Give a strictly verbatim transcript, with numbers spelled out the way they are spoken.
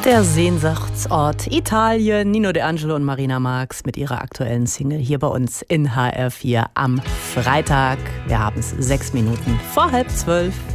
Der Sehnsuchtsort Italien. Nino De Angelo und Marina Marx mit ihrer aktuellen Single hier bei uns in H R vier am Freitag. Wir haben es sechs Minuten vor halb zwölf.